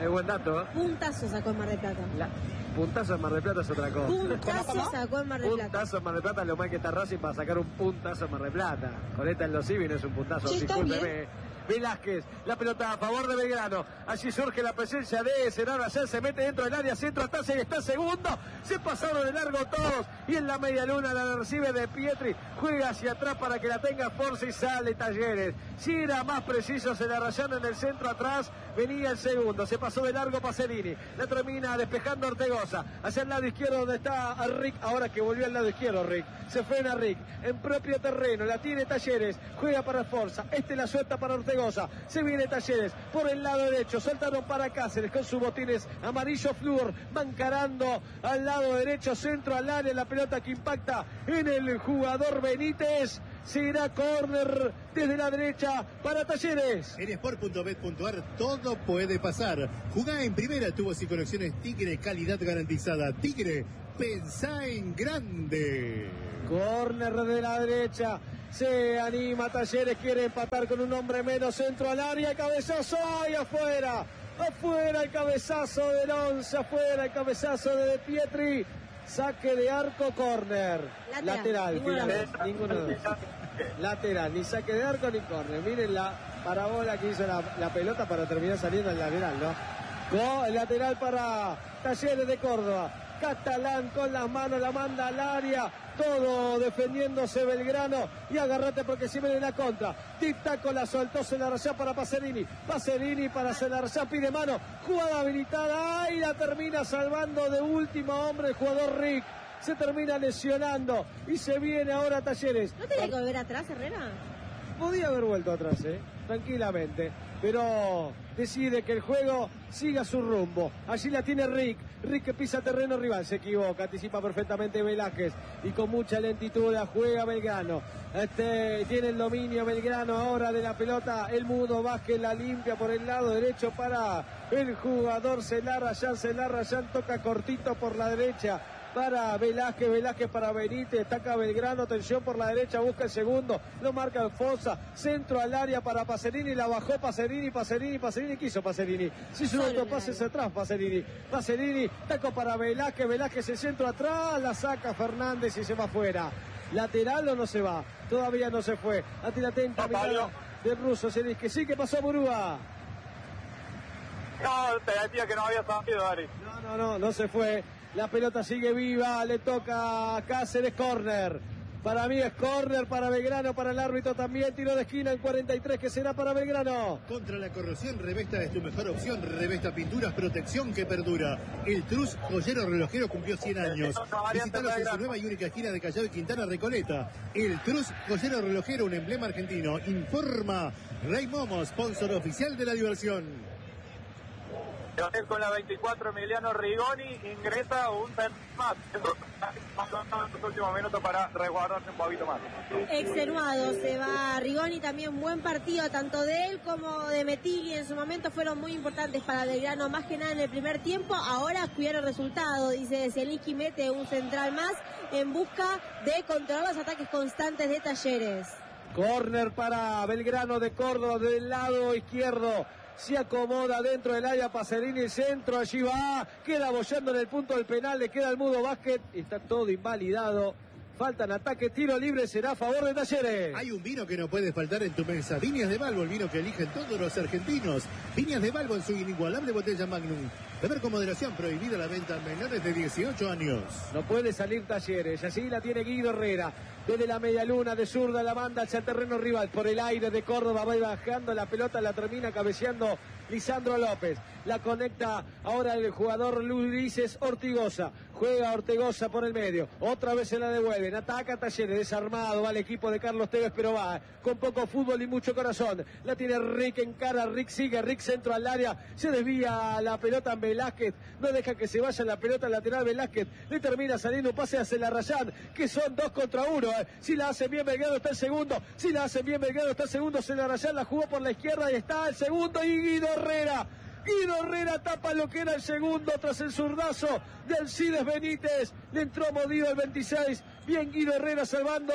Es buen dato, ¿eh? Puntazo sacó en Mar del Plata. La... Puntazo en Mar del Plata es otra cosa. Puntazo sacó en Mar del Plata. Puntazo en Mar del Plata, lo mal que está Racing para sacar un puntazo en Mar del Plata. Con esta en los Civi no es un puntazo, Sí, está discúlpeme. Velázquez, la pelota a favor de Belgrano. Allí surge la presencia de Senara. Ya se mete dentro del área, centro, Talleres y está segundo. Se pasaron de largo todos. Y en la media luna la recibe de Pietri. Juega hacia atrás para que la tenga Forza y sale Talleres. Si era más preciso, se la rayaron en el centro atrás. Venía el segundo. Se pasó de largo Pacerini. La termina despejando Ortegoza. Hacia el lado izquierdo donde está Rick. Ahora que volvió al lado izquierdo Rick. Se frena Rick. En propio terreno. La tiene Talleres. Juega para Forza. Este la suelta para Ortegoza. Se viene Talleres por el lado derecho. Soltaron para Cáceres con sus botines amarillo flúor. Van carando al lado derecho. Centro al área. La pelota que impacta en el jugador Benítez. Será córner desde la derecha para Talleres. En sport punto bet punto ar todo puede pasar. Jugá en primera, tubos y conexiones Tigre, calidad garantizada. Tigre, pensá en grande. Córner de la derecha. Se anima Talleres, quiere empatar con un hombre menos. Centro al área, cabezazo y afuera. Afuera el cabezazo del once, afuera el cabezazo de De Pietri. Saque de arco, córner. Lateral, Lateral final. Ninguno de los dos. Lateral, ni saque de arco ni córner. Miren la parábola que hizo la, la pelota para terminar saliendo al lateral, ¿no? Go, el lateral para Talleres de Córdoba. Catalán con las manos, la manda al área. Todo defendiéndose Belgrano. Y agarrate porque si viene la contra. Tic-tac la soltó Celarayán para Pacerini. Pacerini para Celarayán, pide mano. Jugada habilitada. Y la termina salvando de último hombre el jugador Rick. Se termina lesionando. Y se viene ahora Talleres. ¿No tenía que volver atrás, Herrera? Podía haber vuelto atrás, ¿eh? Tranquilamente. Pero decide que el juego siga su rumbo. Allí la tiene Rick. Rick que pisa terreno rival. Se equivoca. Anticipa perfectamente Velázquez. Y con mucha lentitud la juega Belgrano. Este, tiene el dominio Belgrano ahora de la pelota. El Mudo Vázquez la limpia por el lado derecho para el jugador Celarayán. Celarayán toca cortito por la derecha. Para Velázquez, Velázquez para Benítez, ataca Belgrano, atención por la derecha, busca el segundo, lo marca Fosa, centro al área para Pacerini, la bajó Pacerini, Pacerini, Pacerini, quiso Pacerini, se hizo un autopase hacia atrás Pacerini, Pacerini, taco para Velázquez, Velázquez el centro atrás, la saca Fernández y se va afuera. ¿Lateral o no se va? Todavía no se fue, ante la atenta mirada del ruso, se dice que sí, que pasó Murúa. No, te decía que no había salido, Ari. No, no, no, no se fue. La pelota sigue viva, le toca a Cáceres, córner. Para mí es córner para Belgrano, para el árbitro también. Tiro de esquina en cuarenta y tres que será para Belgrano. Contra la corrosión, Revesta es tu mejor opción. Revesta Pinturas, protección que perdura. El Trus Joyero Relojero cumplió cien años. Visítalos en su nueva y única esquina de Callao y Quintana Recoleta. El Trus Joyero Relojero, un emblema argentino. Informa Rey Momo, sponsor oficial de la diversión. Con la veinticuatro, Emiliano Rigoni ingresa un pen más. Los últimos minutos para resguardarse un poquito más. Extenuado se va Rigoni, también buen partido, tanto de él como de Metigli en su momento fueron muy importantes para Belgrano, más que nada en el primer tiempo. Ahora cuidar el resultado, dice Zielinski, mete un central más en busca de controlar los ataques constantes de Talleres. Córner para Belgrano de Córdoba del lado izquierdo. Se acomoda dentro del área Pacerini, centro, allí va, queda bollando en el punto del penal, le queda el Mudo Vázquez, está todo invalidado. Faltan ataque, tiro libre, será a favor de Talleres. Hay un vino que no puede faltar en tu mesa. Viñas de Balbo, el vino que eligen todos los argentinos. Viñas de Balbo en su inigualable botella Magnum. Beber con moderación, prohibida la venta a menores de dieciocho años. No puede salir Talleres, así la tiene Guido Herrera. Desde la media luna de zurda la manda hacia el terreno rival. Por el aire de Córdoba va bajando la pelota, la termina cabeceando Lisandro López. La conecta ahora el jugador Luis Ortigosa. Juega Ortigosa por el medio. Otra vez se la devuelven. Ataca Talleres. Desarmado. Va el equipo de Carlos Tevez, pero va con poco fútbol y mucho corazón. La tiene Rick en cara. Rick sigue. Rick centro al área. Se desvía la pelota en Velázquez. No deja que se vaya la pelota lateral Velázquez. Le termina saliendo un pase a Celarayán, que son dos contra uno. Eh. Si la hacen bien Belgrano está el segundo. Si la hacen bien Belgrano está el segundo. Celarayán la jugó por la izquierda y está el segundo. Y Guido Herrera. Guido Herrera tapa lo que era el segundo tras el zurdazo de Alcides Benítez. Le entró modido el veintiséis. Bien Guido Herrera salvando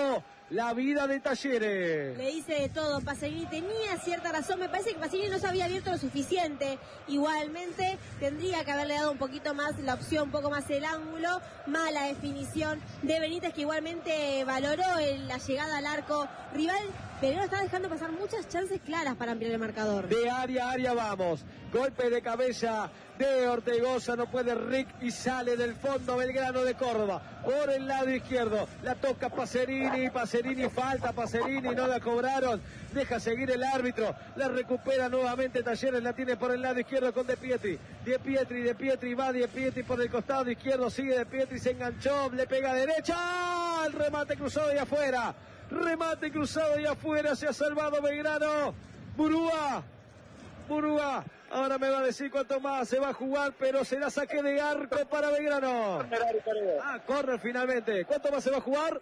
la vida de Talleres. Le dice de todo, Pacerini tenía cierta razón, me parece que Pacerini no se había abierto lo suficiente, igualmente tendría que haberle dado un poquito más la opción, un poco más el ángulo, mala definición de Benítez que igualmente valoró en la llegada al arco rival. Belgrano está dejando pasar muchas chances claras para ampliar el marcador. De área a área vamos, golpe de cabeza de Ortegoza, no puede Rick y sale del fondo Belgrano de Córdoba, por el lado izquierdo, la toca Pacerini, Pacerini falta, Pacerini no la cobraron, deja seguir el árbitro, la recupera nuevamente Talleres, la tiene por el lado izquierdo con De Pietri, De Pietri, De Pietri, va De Pietri por el costado izquierdo, sigue De Pietri, se enganchó, le pega a derecha, el remate cruzado y afuera, remate cruzado y afuera, se ha salvado Belgrano, Murúa, Murúa, ahora me va a decir cuánto más se va a jugar, pero será saque de arco para Belgrano. Ah, corre finalmente. ¿Cuánto más se va a jugar?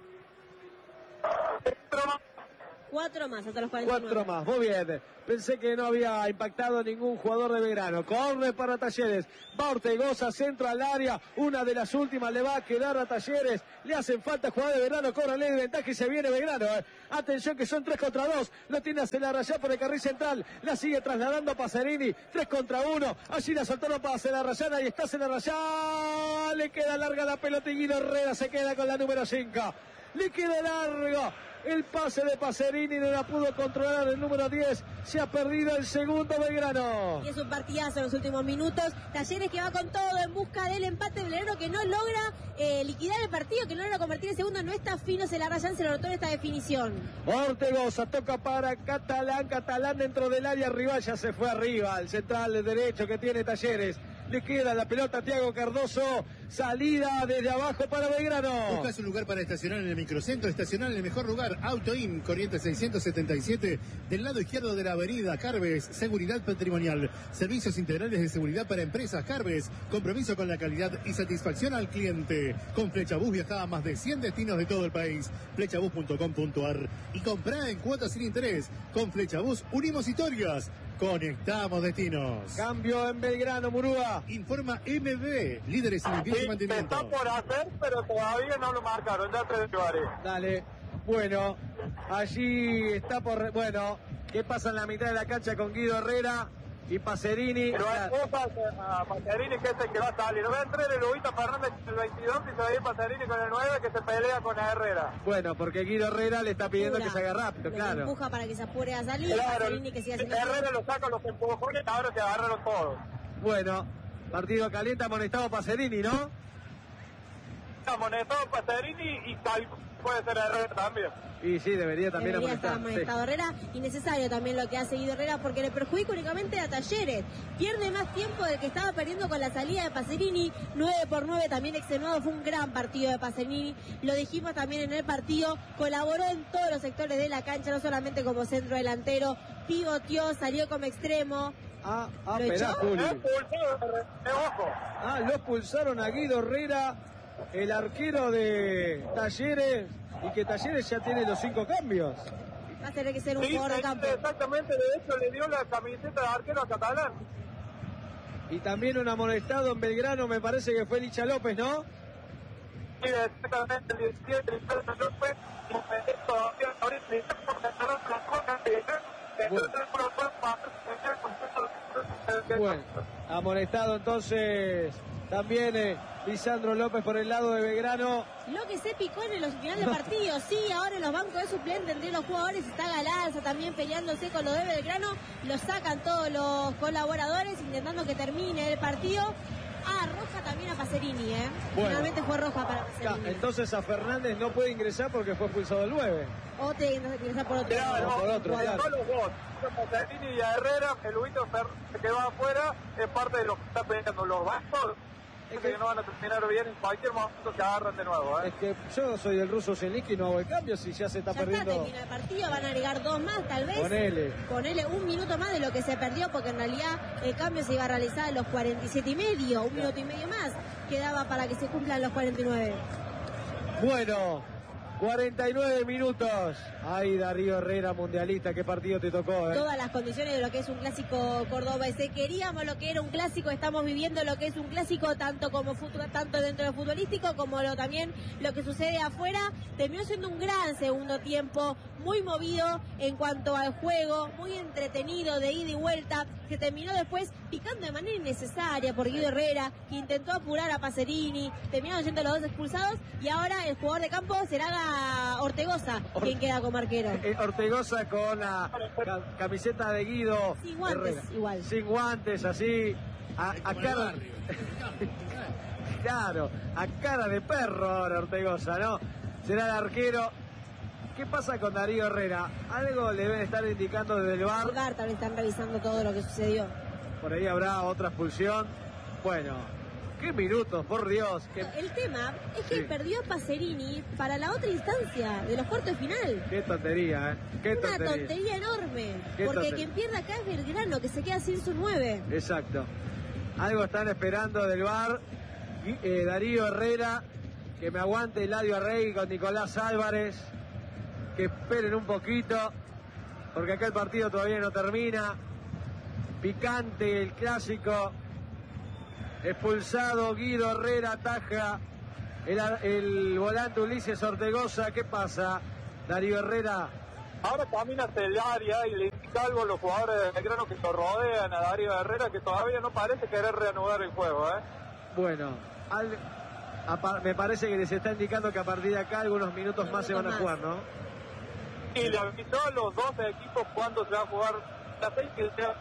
Cuatro más, hasta los cuarenta y nueve. Cuatro más, muy bien. Pensé que no había impactado ningún jugador de Belgrano. Corre para Talleres. Va Ortegoza, centro al área. Una de las últimas le va a quedar a Talleres. Le hacen falta jugador de Belgrano. Corre ley de ventaja y se viene Belgrano. Eh. Atención que son tres contra dos. Lo tiene a Celarrayán por el carril central. La sigue trasladando Pacerini. Tres contra uno. Allí la soltaron para Celarrayán. Ahí está Celarrayán. Le queda larga la pelota y Guido Herrera se queda con la número cinco. Le queda largo. El pase de Pacerini no la pudo controlar el número diez. Se ha perdido el segundo Belgrano. Y es un partidazo en los últimos minutos. Talleres que va con todo en busca del empate. Belgrano que no logra eh, liquidar el partido, que no logra convertir el segundo. No está fino Celarrayán, se lo notó en esta definición. Ortegoza toca para Catalán. Catalán dentro del área rival. Ya se fue arriba. El central de derecho que tiene Talleres. Le queda la pelota a Thiago Cardoso. Salida desde abajo para Belgrano. Buscas un lugar para estacionar en el microcentro. Estacionar en el mejor lugar. Autoin, Corrientes seiscientos setenta y siete. Del lado izquierdo de la avenida. Carves, seguridad patrimonial. Servicios integrales de seguridad para empresas. Carves, compromiso con la calidad y satisfacción al cliente. Con Flechabús viaja a más de cien destinos de todo el país. Flechabús punto com punto ar. Y comprá en cuotas sin interés. Con Flechabús unimos historias. Conectamos destinos. Cambio en Belgrano, Murúa. Informa M B, líderes en limpieza y mantenimiento. Está por hacer, pero todavía no lo marcaron, ya te llevaré. Dale. Bueno, allí está por... Bueno, ¿qué pasa en la mitad de la cancha con Guido Herrera y Pacerini? Pero hay cosas a Pacerini que es el que va a salir. No va a entrar el Lubito Fernández el veintidós y se va a ir Pacerini con el nueve que se pelea con Herrera. Bueno, porque Guido Herrera le está pidiendo Pura. que se haga rápido, Le claro. empuja para que se apure a salir. Claro, Pacerini que siga haciendo Herrera lo saca los empujones, ahora se agarraron todos. Bueno, partido caliente, amonestado Pacerini, ¿no? Amonestado Pacerini y tal puede ser Herrera también. Y sí, debería también Debería estar amonestar. amonestado Herrera. Innecesario también lo que ha seguido Herrera porque le perjudica únicamente a Talleres. Pierde más tiempo del que estaba perdiendo con la salida de Pacerini. nueve por nueve también extenuado. Fue un gran partido de Pacerini. Lo dijimos también en el partido. Colaboró en todos los sectores de la cancha, no solamente como centro delantero. Pivoteó, salió como extremo. Ah, ah, ¿Lo esperá, echó? Juli. Ojo. Ah, lo expulsaron a Guido Herrera, el arquero de Talleres, y que Talleres ya tiene los cinco cambios. Va a tener que ser un Sí, jugador de campo. exactamente, de hecho le dio la camiseta de arquero a Catalán. Y también un amonestado en Belgrano, me parece que fue Licha López, ¿no? Sí, exactamente, el diecisiete, el diecisiete, López, y todavía ahorita las cosas que Bueno, amonestado entonces también eh, Lisandro López por el lado de Belgrano. Lo que se picó en el final del partido, sí, ahora en los bancos de suplentes entre los jugadores está Galarza también peleándose con los de Belgrano, lo sacan todos los colaboradores intentando que termine el partido. Ah, roja también a Pacerini, ¿eh? Bueno. Finalmente fue roja para Pacerini. Entonces a Fernández no puede ingresar porque fue expulsado el nueve. O te ingresar por otro. Claro, por otro, claro. claro. Los dos, a Pacerini y a Herrera, el Lubito se quedó afuera, es parte de lo que está peleando los bancos. Es que no van a terminar bien, en cualquier momento se agarran de nuevo. ¿eh? Es que yo soy el ruso Zelensky y no hago el cambio si ya se está Ya perdiendo. está, termina el partido, van a agregar dos más tal vez. Ponele. Ponele un minuto más de lo que se perdió porque en realidad el cambio se iba a realizar en los cuarenta y siete y medio, un minuto y medio más quedaba para que se cumplan los cuarenta y nueve. Bueno, cuarenta y nueve minutos. Ay, Darío Herrera, mundialista, qué partido te tocó, ¿eh? Todas las condiciones de lo que es un clásico cordobés. Queríamos lo que era un clásico, estamos viviendo lo que es un clásico tanto como tanto dentro del futbolístico como lo, también lo que sucede afuera. Terminó siendo un gran segundo tiempo, muy movido en cuanto al juego, muy entretenido de ida y vuelta, que terminó después picando de manera innecesaria por Guido Herrera, que intentó apurar a Pacerini, terminaron yendo los dos expulsados y ahora el jugador de campo será Ortegoza, Or quien queda como arquero. Eh, Ortegoza con la ca camiseta de Guido Sin guantes, Herrera. igual. Sin guantes, así, a, a cara... Claro, a cara de perro ahora Ortegoza, ¿no? Será el arquero. ¿Qué pasa con Darío Herrera? Algo le deben estar indicando desde el V A R. El V A R también están revisando todo lo que sucedió. Por ahí habrá otra expulsión. Bueno, qué minutos, por Dios. Qué... El tema es que sí. perdió a Pacerini para la otra instancia de los cuartos de final. Qué tontería, ¿eh? Qué Una tontería. tontería enorme. Qué porque tontería. quien pierde acá es Belgrano, que se queda sin su nueve. Exacto. Algo están esperando del V A R. Y, eh, Darío Herrera, que me aguante Eladio Arregui con Nicolás Álvarez. Que esperen un poquito, porque acá el partido todavía no termina. Picante el clásico. Expulsado Guido Herrera, ataja el, el volante Ulises Ortegoza. ¿Qué pasa, Darío Herrera? Ahora camina hacia el área y le indica algo a los jugadores de Belgrano que lo rodean a Darío Herrera, que todavía no parece querer reanudar el juego, ¿eh? Bueno, al, a, me parece que les está indicando que a partir de acá algunos minutos más se van a jugar, ¿no? Y le avisó a los dos equipos cuándo se va a jugar la seis que sea.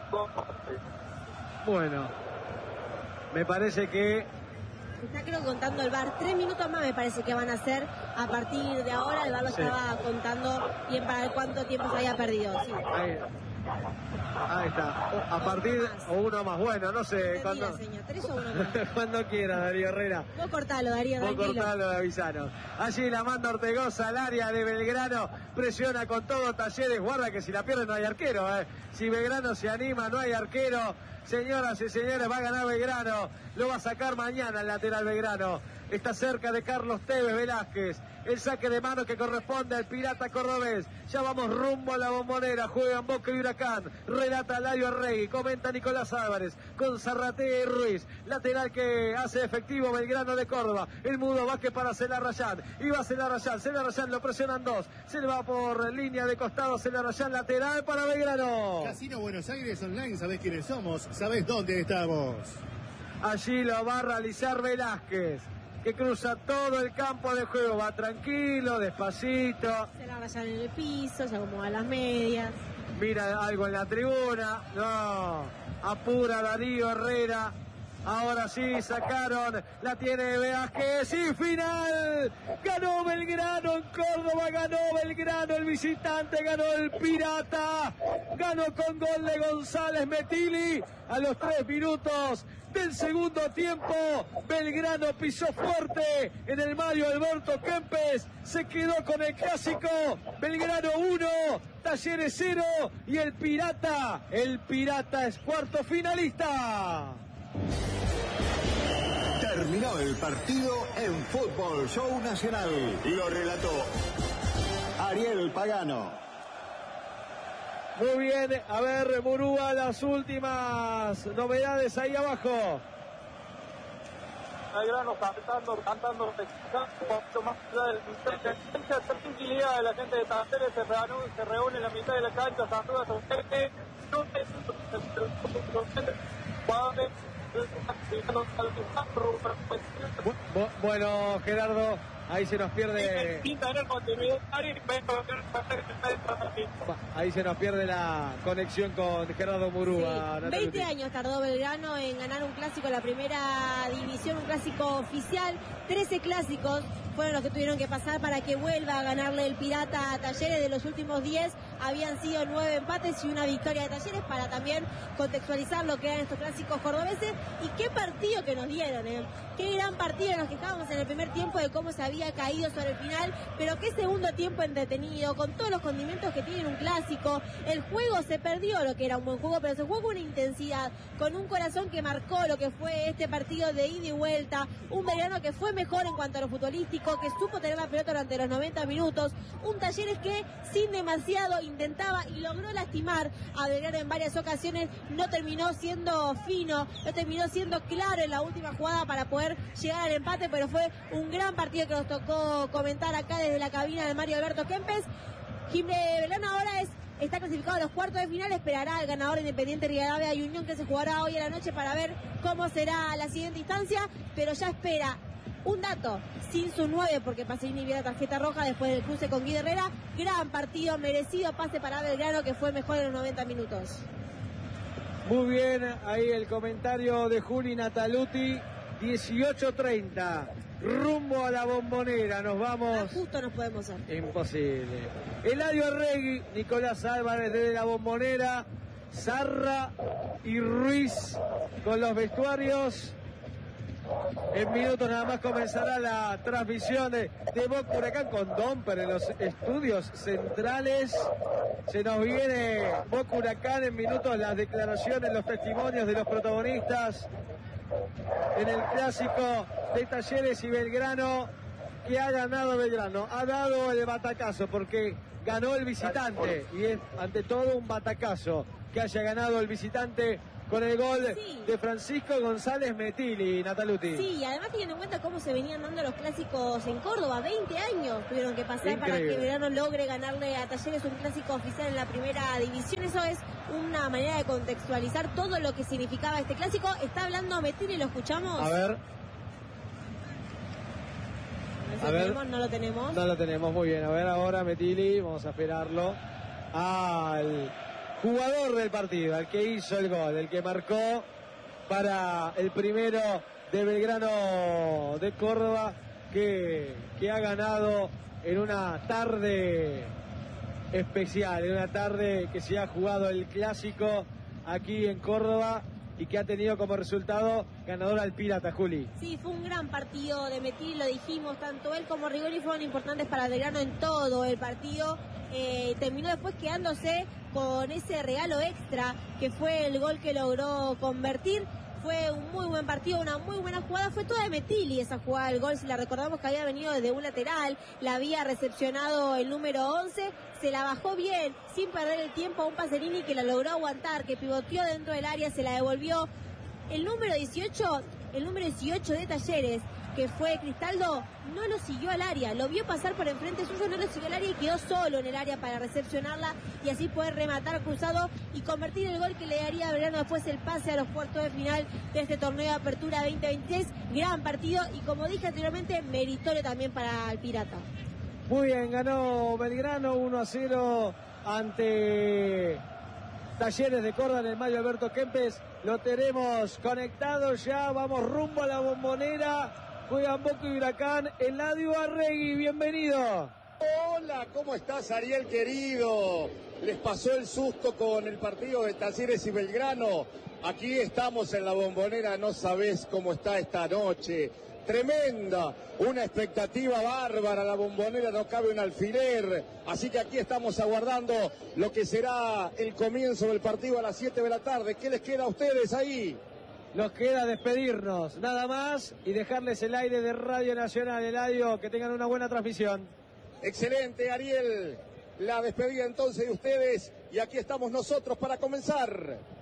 Bueno, me parece que... Está creo contando el V A R. Tres minutos más me parece que van a hacer a partir de ahora. El V A R lo sí. estaba contando bien para cuánto tiempo se había perdido. Sí. Ahí, ahí está. A partir o uno más. Bueno, no sé. Cuando, diga, señor. Tres o uno más. cuando quiera, Darío Herrera. Vos cortalo, Darío, Vos tranquilo. cortalo, avisanos. Allí la manda Ortegoza al área de Belgrano. Presiona con todo Talleres. Guarda que si la pierde no hay arquero. ¿eh? Si Belgrano se anima, no hay arquero. Señoras y señores, va a ganar Belgrano. Lo va a sacar mañana el lateral Belgrano. Está cerca de Carlos Tevez Velázquez. El saque de mano que corresponde al Pirata Cordobés. Ya vamos rumbo a la Bombonera. Juegan Boca y Huracán. Relata Eladio Arregui. Comenta Nicolás Álvarez. Con Zarratea y Ruiz. Lateral que hace efectivo Belgrano de Córdoba. El Mudo Vázquez para Celarrayán. Y va Celarrayán. Celarrayán lo presionan dos. Se le va por línea de costado. Celarrayán lateral para Belgrano. Casino Buenos Aires Online. ¿Sabés quiénes somos? ¿Sabés dónde estamos? Allí lo va a realizar Velázquez, que cruza todo el campo de juego, va tranquilo, despacito. Se la rayan en el piso, se acomoda las medias. Mira algo en la tribuna, no, apura Darío Herrera. Ahora sí, sacaron, la tiene Velázquez y final. Ganó Belgrano en Córdoba, ganó Belgrano, el visitante, ganó el Pirata. Ganó con gol de González Metilli a los tres minutos del segundo tiempo. Belgrano pisó fuerte en el Mario Alberto Kempes. Se quedó con el clásico. Belgrano uno, Talleres cero y el Pirata. El Pirata es cuarto finalista. Terminó el partido en Fútbol Show Nacional. Lo relató Ariel Pagano. Muy bien, a ver, Murúa, las últimas novedades ahí abajo. Belgrano cantando, cantando, un poquito más allá del mucha tranquilidad de la gente de Talleres, se reúne, se reúne en la mitad de la cancha, saluda a su gente, no Bueno, Gerardo, ahí se nos pierde. Ahí se nos pierde la conexión con Gerardo Murúa. Sí, veinte años tardó Belgrano en ganar un clásico en la primera división, un clásico oficial. trece clásicos fueron los que tuvieron que pasar para que vuelva a ganarle el Pirata a Talleres. De los últimos diez habían sido nueve empates y una victoria de Talleres, para también contextualizar lo que eran estos clásicos cordobeses. Y qué partido que nos dieron, ¿eh? Qué gran partido, nos quejábamos en el primer tiempo de cómo se había había caído sobre el final, pero qué segundo tiempo entretenido, con todos los condimentos que tiene un clásico. El juego se perdió, lo que era un buen juego, pero se jugó con una intensidad, con un corazón que marcó lo que fue este partido de ida y vuelta, un Belgrano que fue mejor en cuanto a lo futbolístico, que supo tener la pelota durante los noventa minutos, un Talleres que sin demasiado intentaba y logró lastimar a Belgrano en varias ocasiones, no terminó siendo fino, no terminó siendo claro en la última jugada para poder llegar al empate, pero fue un gran partido que nos tocó comentar acá desde la cabina de Mario Alberto Kempes. Belgrano ahora es, está clasificado a los cuartos de final, esperará al ganador Independiente Rivadavia y Unión, que se jugará hoy a la noche para ver cómo será la siguiente instancia, pero ya espera un dato, sin su nueve, porque Pacerini vio la tarjeta roja después del cruce con Guido Herrera. Gran partido, merecido pase para Belgrano, que fue mejor en los noventa minutos. Muy bien, ahí el comentario de Juli Nataluti. Dieciocho treinta, rumbo a la Bombonera, nos vamos. Ah, justo nos podemos hacer. Imposible. Eladio Arregui, Nicolás Álvarez desde la Bombonera, Sarra y Ruiz con los vestuarios. En minutos nada más comenzará la transmisión de, de Boca Huracán con Domper en los estudios centrales. Se nos viene Boca Huracán en minutos, las declaraciones, los testimonios de los protagonistas en el clásico de Talleres y Belgrano, que ha ganado Belgrano. Ha dado el batacazo porque ganó el visitante y es ante todo un batacazo que haya ganado el visitante con el gol sí. de Francisco González Metilli, Nataluti. Sí, y además teniendo en cuenta cómo se venían dando los clásicos en Córdoba, veinte años tuvieron que pasar Increíble. para que Belgrano logre ganarle a Talleres un clásico oficial en la primera división. Eso es una manera de contextualizar todo lo que significaba este clásico. Está hablando Metilli, ¿lo escuchamos? A ver. ¿Lo tenemos? No lo tenemos. No lo tenemos, muy bien. A ver ahora Metilli, vamos a esperarlo. Al jugador del partido, el que hizo el gol, el que marcó para el primero de Belgrano de Córdoba, que, que ha ganado en una tarde especial, en una tarde que se ha jugado el clásico aquí en Córdoba y que ha tenido como resultado ganador al Pirata, Juli. Sí, fue un gran partido de Metilli, lo dijimos, tanto él como Rigoni fueron importantes para Belgrano en todo el partido. Eh, terminó después quedándose con ese regalo extra que fue el gol que logró convertir. Fue un muy buen partido, una muy buena jugada, fue toda de Metilli esa jugada del gol. Si la recordamos que había venido desde un lateral, la había recepcionado el número once, se la bajó bien, sin perder el tiempo a un Pacerini que la logró aguantar, que pivoteó dentro del área, se la devolvió. El número dieciocho, el número dieciocho de Talleres, que fue Cristaldo, no lo siguió al área, lo vio pasar por enfrente suyo, no lo siguió al área y quedó solo en el área para recepcionarla y así poder rematar cruzado y convertir el gol que le daría a Belgrano después el pase a los cuartos de final de este torneo de apertura veinte veintiséis. Gran partido y, como dije anteriormente, meritorio también para el Pirata. Muy bien, ganó Belgrano uno a cero ante Talleres de Córdoba en el Mario Alberto Kempes. Lo tenemos conectado ya, vamos rumbo a la Bombonera. Juegan Boca y Huracán. Eladio Arregui, bienvenido. Hola, ¿cómo estás, Ariel querido? ¿Les pasó el susto con el partido de Talleres y Belgrano? Aquí estamos en la Bombonera, no sabés cómo está esta noche. Tremenda, una expectativa bárbara, la Bombonera no cabe un alfiler, así que aquí estamos aguardando lo que será el comienzo del partido a las siete de la tarde. ¿Qué les queda a ustedes ahí? Nos queda despedirnos, nada más, y dejarles el aire de Radio Nacional. Eladio, que tengan una buena transmisión. Excelente, Ariel. La despedida entonces de ustedes, y aquí estamos nosotros para comenzar.